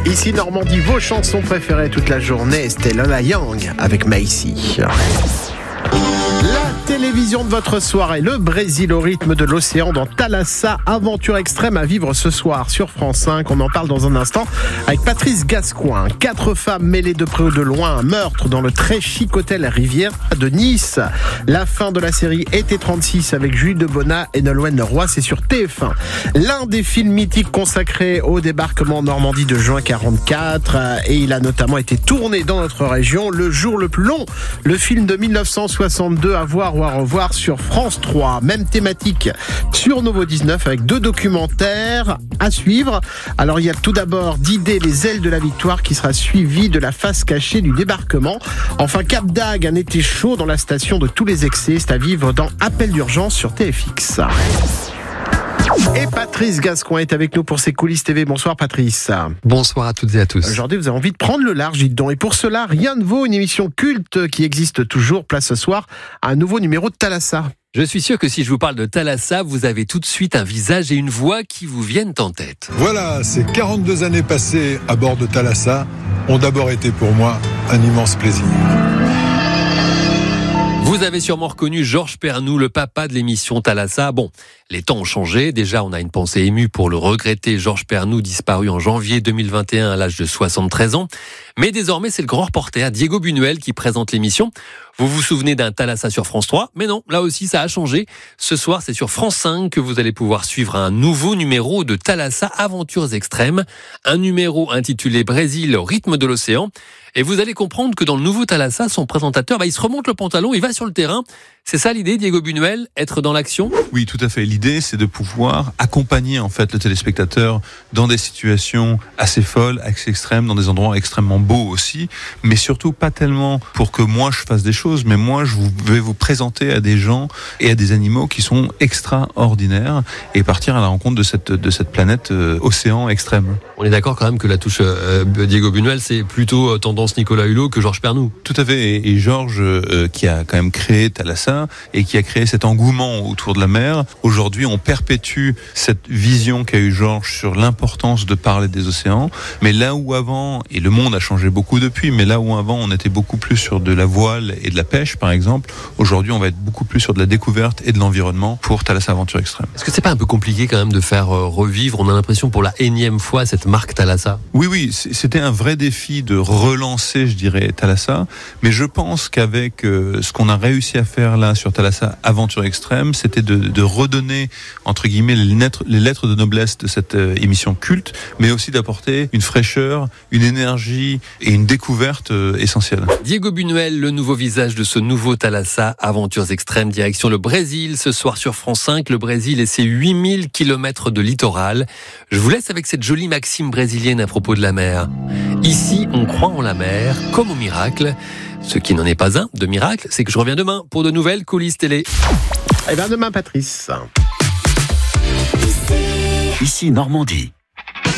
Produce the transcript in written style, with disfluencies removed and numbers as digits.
Ici Normandie, vos chansons préférées toute la journée, c'était Lola Young avec Maïsi. La télévision de votre soirée, le Brésil au rythme de l'océan dans Thalassa, aventure extrême à vivre ce soir sur France 5. On en parle dans un instant avec Patrice Gascoin. 4 femmes mêlées de près ou de loin, un meurtre dans le très chic hôtel Riviera de Nice. La fin de la série Été 36 avec Jules Debona et Nolwenn Leroy, c'est sur TF1. L'un des films mythiques consacrés au débarquement en Normandie de juin 44 et il a notamment été tourné dans notre région. Le jour le plus long, le film de 1962 à voir ou à revoir sur France 3. Même thématique sur Novo 19 avec 2 documentaires à suivre. Alors il y a tout d'abord d'idées les ailes de la victoire qui sera suivi de la face cachée du débarquement. Enfin Cap d'Agde, un été chaud dans la station de tous les excès. C'est à vivre dans Appel d'urgence sur TFX. Et Patrice Gascoin est avec nous pour ses coulisses TV. Bonsoir Patrice. Bonsoir à toutes et à tous. Aujourd'hui vous avez envie de prendre le large, dites donc. Et pour cela, rien ne vaut une émission culte qui existe toujours. Place ce soir à un nouveau numéro de Thalassa. Je suis sûr que si je vous parle de Thalassa, vous avez tout de suite un visage et une voix qui vous viennent en tête. Voilà, ces 42 années passées à bord de Thalassa ont d'abord été pour moi un immense plaisir. Vous avez sûrement reconnu Georges Pernou, le papa de l'émission Thalassa. Bon, les temps ont changé. Déjà, on a une pensée émue pour le regretter Georges Pernou, disparu en janvier 2021 à l'âge de 73 ans. Mais désormais, c'est le grand reporter Diego Buñuel qui présente l'émission. Vous vous souvenez d'un Thalassa sur France 3, mais non, là aussi ça a changé. Ce soir, c'est sur France 5 que vous allez pouvoir suivre un nouveau numéro de Thalassa Aventures Extrêmes, un numéro intitulé Brésil au rythme de l'océan. Et vous allez comprendre que dans le nouveau Thalassa, son présentateur, il se remonte le pantalon, il va sur le terrain. C'est ça l'idée, Diego Buñuel, être dans l'action ? Oui, tout à fait. L'idée, c'est de pouvoir accompagner en fait le téléspectateur dans des situations assez folles, assez extrêmes, dans des endroits extrêmement beaux aussi, mais surtout pas tellement pour que moi je fasse des choses, mais moi je vais vous présenter à des gens et à des animaux qui sont extraordinaires et partir à la rencontre de cette planète océan extrême. On est d'accord quand même que la touche Diego Buñuel, c'est plutôt tendance Nicolas Hulot que Georges Pernou. Tout à fait. Et Georges, qui a quand même créé Thalassa et qui a créé cet engouement autour de la mer, aujourd'hui on perpétue cette vision qu'a eu Georges sur l'importance de parler des océans. Mais là où avant, et le monde a changé beaucoup depuis, mais là où avant on était beaucoup plus sur de la voile et de la pêche par exemple, aujourd'hui on va être beaucoup plus sur de la découverte et de l'environnement pour Thalassa Aventure Extrême. Est-ce que c'est pas un peu compliqué quand même de faire revivre, on a l'impression pour la énième fois, cette marque Thalassa ? Oui, c'était un vrai défi de relancer, je dirais, Thalassa, mais je pense qu'avec ce qu'on a réussi à faire là sur Thalassa Aventure Extrême, c'était de redonner, entre guillemets, les lettres de noblesse de cette émission culte, mais aussi d'apporter une fraîcheur, une énergie et une découverte essentielle. Diego Buñuel, le nouveau visage de ce nouveau Thalassa Aventures Extrêmes, direction le Brésil, ce soir sur France 5, le Brésil et ses 8000 km de littoral. Je vous laisse avec cette jolie maxime brésilienne à propos de la mer. Ici, on croit en la mer, comme au miracle. Ce qui n'en est pas un de miracle, c'est que je reviens demain pour de nouvelles coulisses télé. Et bien demain Patrice. Ici Normandie.